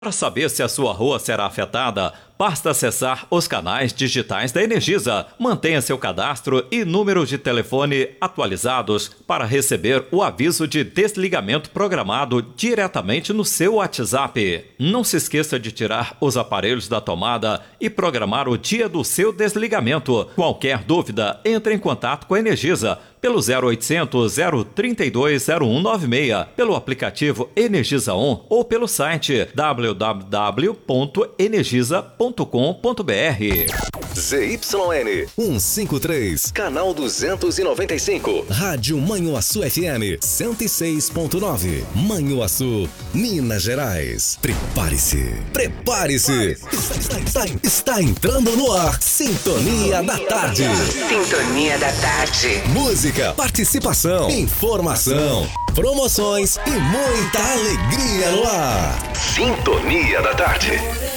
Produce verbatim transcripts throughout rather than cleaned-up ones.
Para saber se a sua rua será afetada, basta acessar os canais digitais da Energisa. Mantenha seu cadastro e número de telefone atualizados para receber o aviso de desligamento programado diretamente no seu WhatsApp. Não se esqueça de tirar os aparelhos da tomada e programar o dia do seu desligamento. Qualquer dúvida, entre em contato com a Energisa pelo zero oitocentos, zero trinta e dois, zero um nove seis, pelo aplicativo Energisa On ou pelo site w w w ponto energisa ponto com ponto b r. Z Y N cento e cinquenta e três, canal duzentos e noventa e cinco. Rádio Manhuaçu F M cento e seis ponto nove. Manhuaçu, Minas Gerais. Prepare-se, prepare-se. Está, está, está entrando no ar. Sintonia da Tarde. Sintonia da Tarde. Música, participação, informação, promoções e muita alegria no ar. Sintonia da Tarde.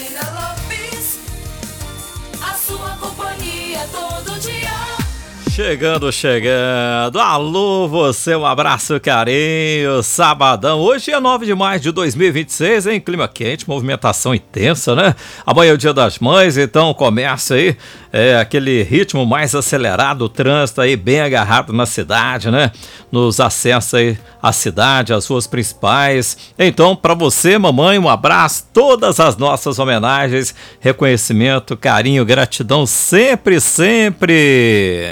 Todo dia. Chegando, chegando. Alô, você, um abraço, carinho. Sabadão, hoje é nove de maio de dois mil e vinte e seis, hein? Clima quente, movimentação intensa, né? Amanhã é o Dia das Mães, então começa aí é, aquele ritmo mais acelerado, o trânsito aí bem agarrado na cidade, né? Nos acessos aí à cidade, às ruas principais. Então, para você, mamãe, um abraço, todas as nossas homenagens, reconhecimento, carinho, gratidão, sempre, sempre.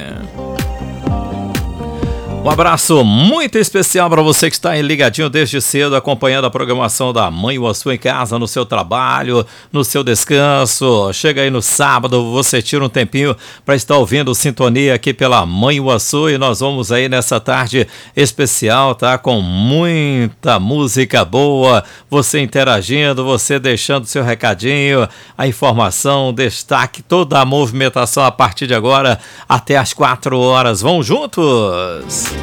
Um abraço muito especial para você que está aí ligadinho desde cedo, acompanhando a programação da Manhuaçu em casa, no seu trabalho, no seu descanso. Chega aí no sábado, você tira um tempinho para estar ouvindo Sintonia aqui pela Manhuaçu e nós vamos aí nessa tarde especial, tá? Com muita música boa, você interagindo, você deixando seu recadinho, a informação, destaque, toda a movimentação a partir de agora até as quatro horas. Vamos juntos!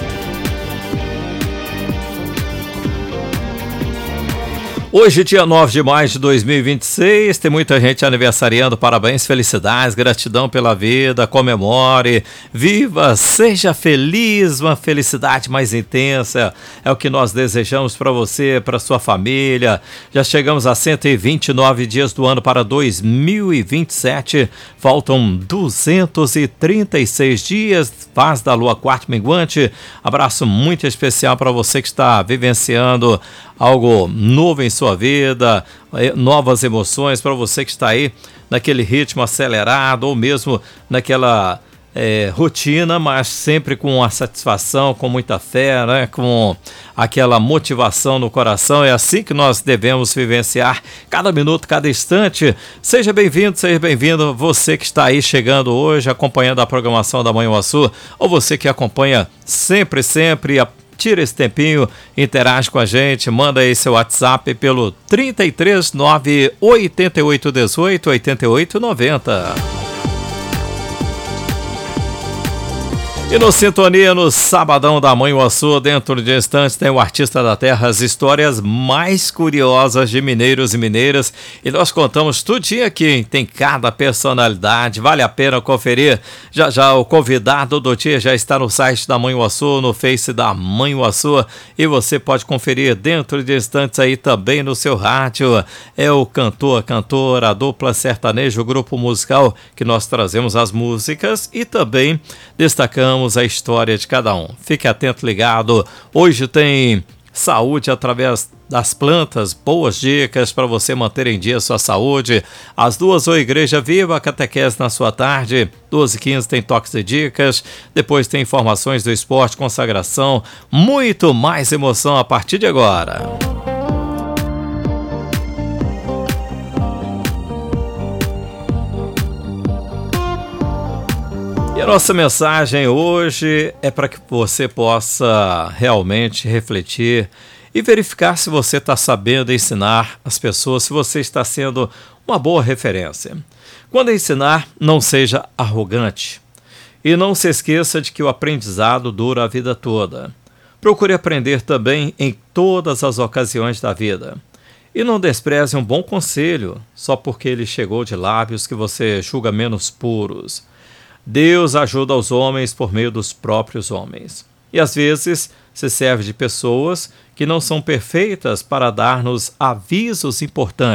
Hoje, dia nove de maio de dois mil e vinte e seis, tem muita gente aniversariando, parabéns, felicidades, gratidão pela vida, comemore, viva, seja feliz, uma felicidade mais intensa, é o que nós desejamos para você, para sua família. Já chegamos a cento e vinte e nove dias do ano para dois mil e vinte e sete, faltam duzentos e trinta e seis dias, faz da lua quarto minguante. Abraço muito especial para você que está vivenciando algo novo em sua vida, novas emoções, para você que está aí naquele ritmo acelerado ou mesmo naquela é, rotina, mas sempre com a satisfação, com muita fé, né? Com aquela motivação no coração. É assim que nós devemos vivenciar cada minuto, cada instante. Seja bem-vindo, seja bem-vindo, você que está aí chegando hoje, acompanhando a programação da Manhuaçu, ou você que acompanha sempre, sempre a Tira esse tempinho, interage com a gente, manda aí seu WhatsApp pelo trinta e três, nove, oitenta e oito, dezoito, oitenta e oito, noventa. E no Sintonia, no Sabadão da Manhuaçu, dentro de instantes, tem o Artista da Terra, as histórias mais curiosas de mineiros e mineiras. E nós contamos tudinho aqui, tem cada personalidade, vale a pena conferir. Já já o convidado do dia já está no site da Manhuaçu, no Face da Manhuaçu. E você pode conferir dentro de instantes aí também no seu rádio. É o cantor, cantora, a dupla sertanejo, o grupo musical que nós trazemos as músicas e também destacamos a história de cada um. Fique atento, ligado. Hoje tem saúde através das plantas, boas dicas para você manter em dia a sua saúde. Às duas, o Igreja Viva, catequese na sua tarde. duas e quinze tem toques de dicas. Depois tem informações do esporte, consagração. Muito mais emoção a partir de agora. E a nossa mensagem hoje é para que você possa realmente refletir e verificar se você está sabendo ensinar as pessoas, se você está sendo uma boa referência. Quando ensinar, não seja arrogante. E não se esqueça de que o aprendizado dura a vida toda. Procure aprender também em todas as ocasiões da vida. E não despreze um bom conselho só porque ele chegou de lábios que você julga menos puros. Deus ajuda os homens por meio dos próprios homens. E às vezes se serve de pessoas que não são perfeitas para dar-nos avisos importantes.